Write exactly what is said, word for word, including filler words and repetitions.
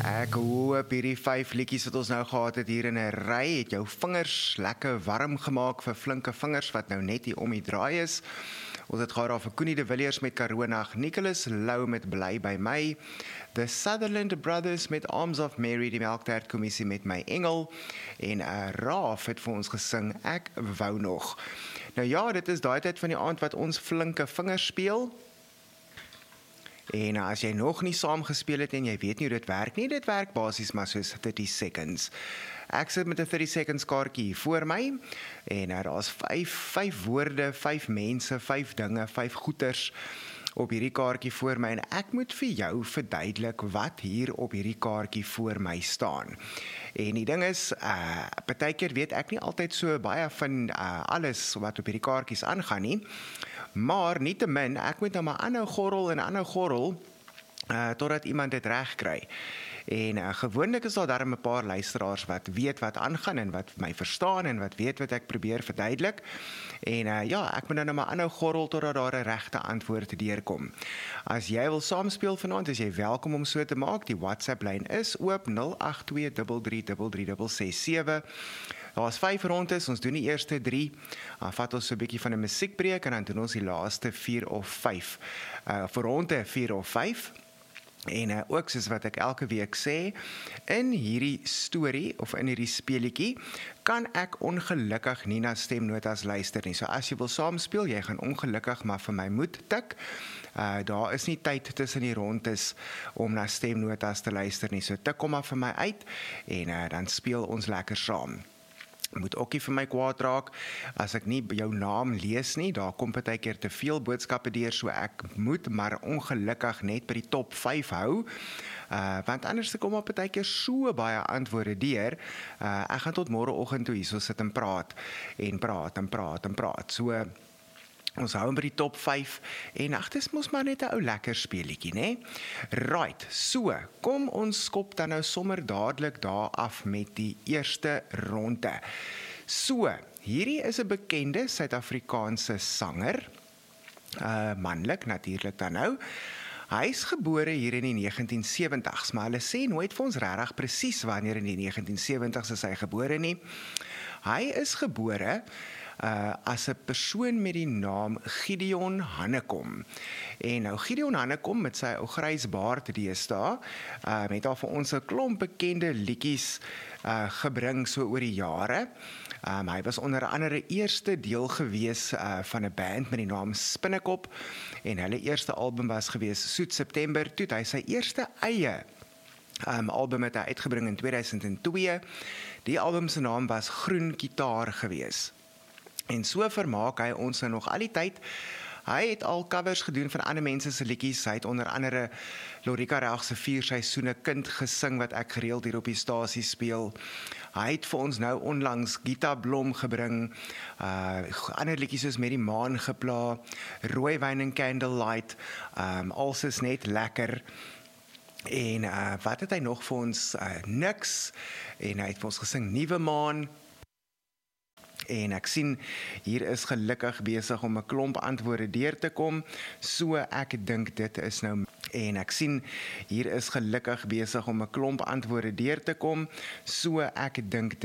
Ek hoop hierdie vyf liedjies wat ons nou gehad het hier in 'n ry het jou vingers lekker warm gemaak vir flinke vingers wat nou net hier om die draai is. Ons het gehad daar vir Koenie de Villiers met Karonag, Nicholas Lou met Bly by my, The Sutherland Brothers met Arms of Mary, die Melktert Kommissie met My Engel, en uh, Raaf het vir ons gesing Ek Wou Nog. Nou ja, dit is daai tyd van die aand wat ons flinke vingers speel. En as jy nog nie saam gespeel het en jy weet nie hoe dit werk nie, dit werk basies maar soos thirty seconds. Ek sit met 'n thirty seconds kaartjie hier voor my en daar is vyf, vyf woorde, vyf mense, vyf dinge, vyf goeters op hierdie kaartjie voor my en ek moet vir jou verduidelik wat hier op hierdie kaartjie voor my staan. En die ding is, uh, partykeer weet ek nie altyd so baie van uh, alles wat op hierdie kaartjies aangaan nie, maar nietemin, ek moet nou maar aanhou gorrel en aanhou gorrel, uh, totdat iemand dit reg kry. En uh, gewoonlik is daar darm 'n paar luisteraars wat weet wat aangaan en wat my verstaan en wat weet wat ek probeer verduidelik. En uh, ja, ek moet nou maar aanhou gorrel totdat daar 'n regte antwoord deurkom. As jy wil saamspeel vanaand, is jy welkom om so te maak. Die WhatsApp-lyn is oop nul agt twee drie drie drie drie drie ses sewe. Daar is vyf rondes, ons doen die eerste drie, dan vat ons so 'n bietjie van 'n musiekbreek en dan doen ons die laaste vier of vyf. Uh, vir ronde vier of vyf. En uh, ook soos wat ek elke week sê, in hierdie storie of in hierdie speletjie kan ek ongelukkig nie na stemnotas luister nie. So as jy wil saamspeel, jy gaan ongelukkig maar vir my moet tik. Uh, daar is nie tyd tussen die rondes om na stemnotas te luister nie. So tik kom maar vir my uit en uh, dan speel ons lekker saam. Moet ook nie vir my kwaad raak as ek nie jou naam lees nie, daar kom partykeer te veel boodskappe deur, so ek moet maar ongelukkig net by die top vyf hou, uh, want anders kom op partykeer so baie antwoorde deur, uh, ek gaan tot môreoggend toe hier so sit en praat, en praat, en praat, en praat, so ons hou by die top vyf, en ag, dis mos maar net 'n ou lekker speelietjie, né? Right, so, kom ons skop dan nou sommer dadelik daar af met die eerste ronde. So, hierdie is 'n bekende Suid-Afrikaanse sanger, uh, manlik natuurlik dan nou. Hy is gebore hier in die negentien sewenties, maar hulle sê nooit vir ons regtig presies wanneer in die negentien sewenties is hy gebore nie. Hy is gebore Uh, as 'n persoon met die naam Gideon Hannekom. En nou Gideon Hannekom met sy ou grys baard deesdae, uh, met al vir ons 'n klomp bekende liedjies uh, gebring so oor die jare. Um, hy was onder andere eerste deel gewees uh, van 'n band met die naam Spinnekop en hulle eerste album was gewees Soet September, toe hy sy eerste eie um, album het hy uitgebring in twee duisend twee. Die album se naam was Groen Gitaar gewees. En so vermaak hy ons nou nog al die tyd. Hy het al covers gedoen van ander mense se liedjies. Hy het onder andere Lorika Reg se Vier Seisoene Kind gesing wat ek gereeld hier op die stasie speel. Hy het vir ons nou onlangs Gita Blom gebring. Uh, ander liedjies soos Met die Maan gepla, Rooiwyn en Candlelight, um, Als is net lekker. En uh, wat het hy nog vir ons? Uh, niks. En hy het vir ons gesing Nuwe Maan. En ek sien, hier is gelukkig besig om 'n klomp antwoorde deur te kom, so ek dink dit is nou, en ek sien, hier is gelukkig besig om 'n klomp antwoorde deur te kom, so ek dink